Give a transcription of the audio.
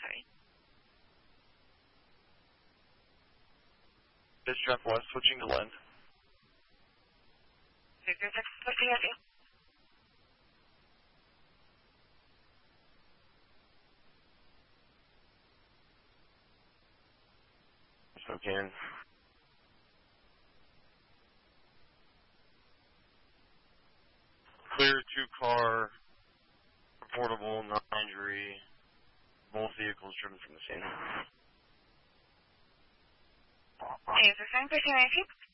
sorry. Distrap West, switching to Lend. Victor 6, what can I help you? Spokane. Clear 2-car, reportable, non-injury, both vehicles driven from the scene. Hey, is this Frank? What can I help you?